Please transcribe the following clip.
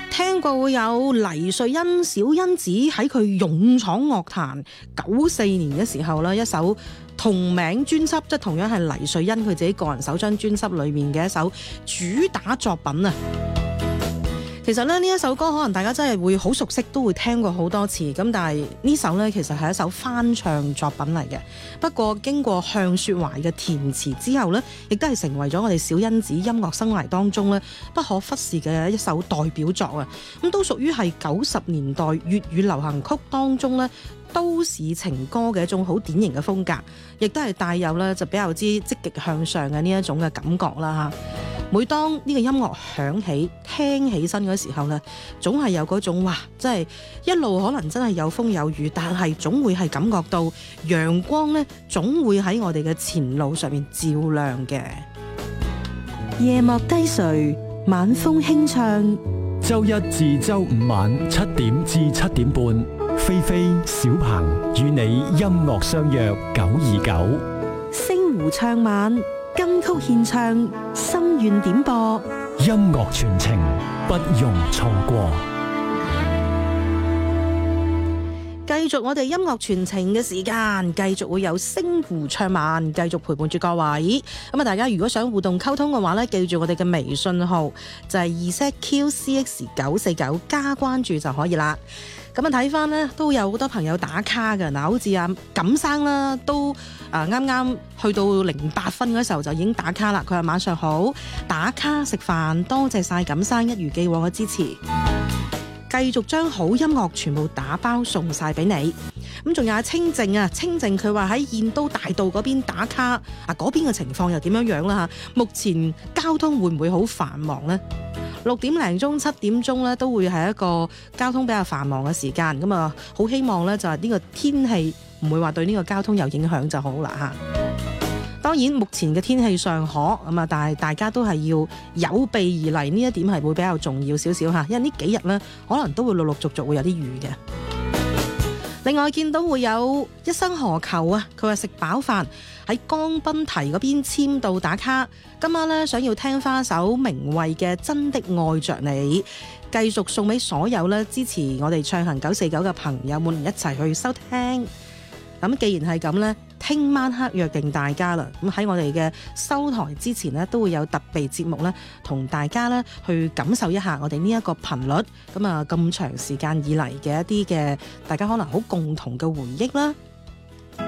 聽過會有黎瑞恩小恩子喺佢勇闖樂壇94年嘅時候呢，一首同名專輯，即係同樣係黎瑞恩佢自己個人首張專輯裏面嘅一首主打作品啊。其實呢一首歌可能大家真係會好熟悉，都會聽過好多次咁，但係呢首呢，其實係一首翻唱作品嚟嘅。不過經過向雪懷嘅填詞之後呢，亦都係成為咗我哋小恩子音樂生涯當中呢不可忽視嘅一首代表作啊！咁都屬於係90年代粵語流行曲當中呢都市情歌嘅一種好典型嘅風格，亦都係帶有呢就比較之積極向上嘅呢一種嘅感覺啦嚇。每當呢個音樂響起聽起身嗰時候呢，總係有嗰種哇，真係一路可能真係有風有雨，但係總會係感覺到陽光呢總會喺我哋嘅前路上面照亮嘅。 夜幕低垂，晚風輕唱。 周一至周五晚7點至7點半，菲菲、小鵬與你音樂相約929， 星湖唱晚，金曲獻唱，心願點播， 音樂傳情，不容錯過。 繼續我哋音樂傳情嘅時間，繼續會有星湖唱晚，繼續陪伴住各位。咁啊，大家如果想互動溝通嘅話呢，記住我哋嘅微信號就係2ZQCX949加關注就可以啦。咁啊，睇翻呢都有好多朋友打卡嘅嗱，好似阿錦生啦，都啱啱去到08分嗰時候就已經打卡啦。佢話晚上好，打卡食飯，多謝晒錦生一如既往嘅支持。繼續將好音樂全部打包送晒俾你。咁仲有阿清靜啊，清靜佢話喺燕都大道嗰邊打卡啊，嗰邊嘅情況又點樣樣啦嚇？目前交通會唔會好繁忙呢？6點零鐘、7點鐘咧，都會係一個交通比較繁忙嘅時間。咁啊，好希望咧就係呢個天氣唔會話對呢個交通有影響就好啦嚇。當然目前嘅天氣尚可咁啊，但係大家都係要有備而嚟，呢一點係會比較重要少少嚇，因為呢幾日咧可能都會陸陸續續會有啲雨嘅。另外見到會有一生何求啊，佢話食飽飯喺江濱堤嗰邊簽到打卡，今晚咧想要聽翻首明慧嘅《真的愛着你》，繼續送俾所有咧支持我哋唱行949嘅朋友們一齊去收聽。咁既然係咁呢，聽晚黑約定大家啦。咁喺我哋嘅收台之前呢，都會有特備節目呢，同大家呢去感受一下我哋呢一個頻率咁長時間以嚟嘅一啲嘅大家可能好共同嘅回憶啦。